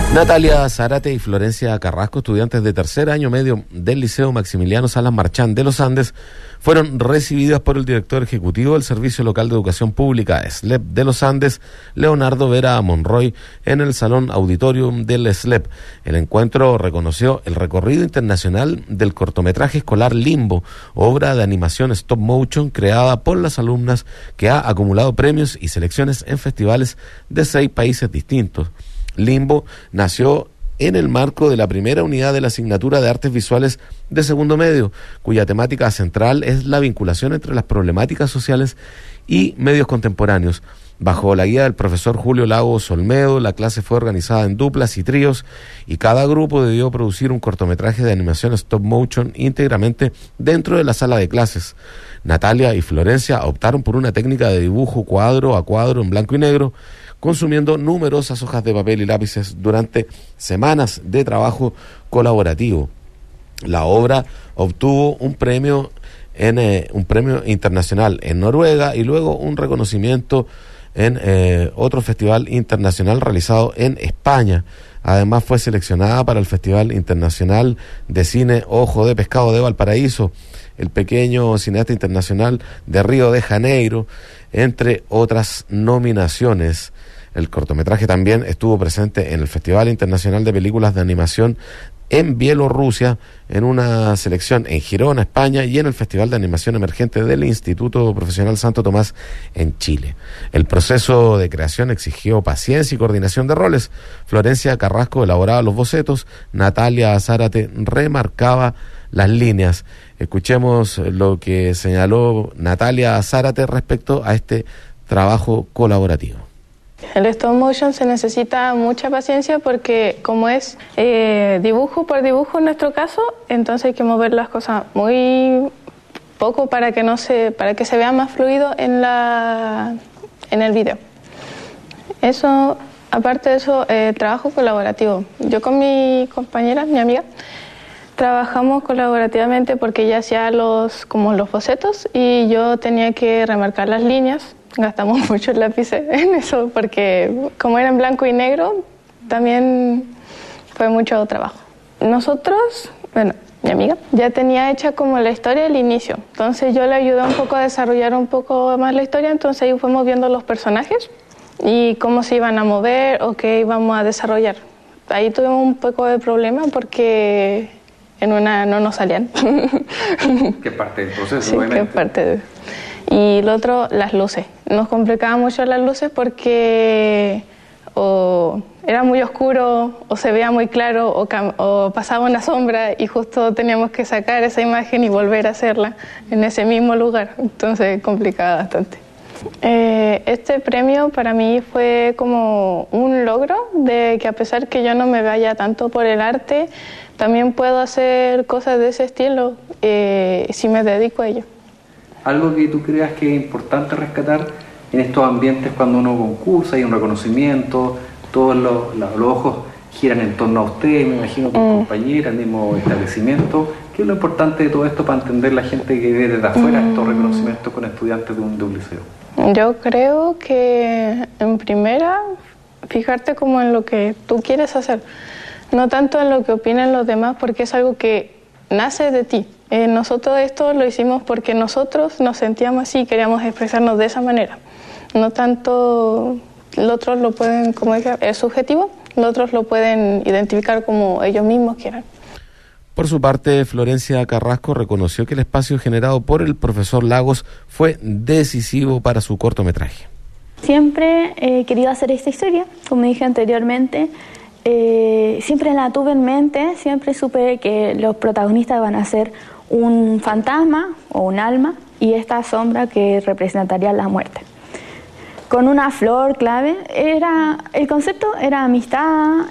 Natalia Zárate y Florencia Carrasco, estudiantes de tercer año medio del Liceo Maximiliano Salas Marchán de los Andes, fueron recibidas por el director ejecutivo del Servicio Local de Educación Pública, SLEP de los Andes, Leonardo Vera Monroy, en el Salón Auditorium del SLEP. El encuentro reconoció el recorrido internacional del cortometraje escolar Limbo, obra de animación stop motion creada por las alumnas que ha acumulado premios y selecciones en festivales de 6 países distintos. Limbo nació en el marco de la primera unidad de la asignatura de Artes Visuales de segundo medio, cuya temática central es la vinculación entre las problemáticas sociales y medios contemporáneos. Bajo la guía del profesor Julio Lagos Olmedo, la clase fue organizada en duplas y tríos y cada grupo debió producir un cortometraje de animación stop motion íntegramente dentro de la sala de clases. Natalia y Florencia optaron por una técnica de dibujo cuadro a cuadro en blanco y negro, consumiendo numerosas hojas de papel y lápices durante semanas de trabajo colaborativo. La obra obtuvo un premio internacional en Noruega y luego un reconocimiento en otro festival internacional realizado en España. Además fue seleccionada para el Festival Internacional de Cine Ojo de Pescado de Valparaíso, el pequeño cineasta internacional de Río de Janeiro, entre otras nominaciones. El cortometraje también estuvo presente en el Festival Internacional de Películas de Animación en Bielorrusia, en una selección en Girona, España, y en el Festival de Animación Emergente del Instituto Profesional Santo Tomás en Chile. El proceso de creación exigió paciencia y coordinación de roles. Florencia Carrasco elaboraba los bocetos, Natalia Zárate remarcaba las líneas. Escuchemos lo que señaló Natalia Zárate respecto a este trabajo colaborativo. El stop motion se necesita mucha paciencia porque como es dibujo por dibujo en nuestro caso, entonces hay que mover las cosas muy poco para que se vea más fluido en el video. Eso, aparte de eso, trabajo colaborativo. Yo con mi compañera, mi amiga, trabajamos colaborativamente porque ella hacía los bocetos y yo tenía que remarcar las líneas. Gastamos muchos lápices en eso porque como era en blanco y negro, también fue mucho trabajo. Nosotros, mi amiga, ya tenía hecha como la historia al inicio. Entonces yo le ayudé un poco a desarrollar un poco más la historia, entonces ahí fuimos viendo los personajes y cómo se iban a mover o qué íbamos a desarrollar. Ahí tuvimos un poco de problema porque en una no nos salían. ¿Qué parte del proceso? Sí, obviamente. ¿Qué parte? Y lo otro, las luces. Nos complicaba mucho las luces porque o era muy oscuro, o se veía muy claro, o pasaba una sombra y justo teníamos que sacar esa imagen y volver a hacerla en ese mismo lugar. Entonces complicaba bastante. Este premio para mí fue como un logro de que a pesar que yo no me vaya tanto por el arte, también puedo hacer cosas de ese estilo si me dedico a ello. Algo que tú creas que es importante rescatar en estos ambientes cuando uno concursa, hay un reconocimiento, todos los ojos giran en torno a usted, me imagino, con compañeras, el mismo establecimiento. ¿Qué es lo importante de todo esto para entender la gente que ve desde afuera estos reconocimientos con estudiantes de un liceo? Yo creo que en primera, fijarte como en lo que tú quieres hacer, no tanto en lo que opinan los demás, porque es algo que nace de ti. Nosotros esto lo hicimos porque nosotros nos sentíamos así, queríamos expresarnos de esa manera. No tanto, los otros lo pueden, como dije, es subjetivo, los otros lo pueden identificar como ellos mismos quieran. Por su parte, Florencia Carrasco reconoció que el espacio generado por el profesor Lagos fue decisivo para su cortometraje. Siempre he querido hacer esta historia, como dije anteriormente. Siempre la tuve en mente, siempre supe que los protagonistas van a ser un fantasma o un alma y esta sombra que representaría la muerte. Con una flor clave, el concepto era amistad.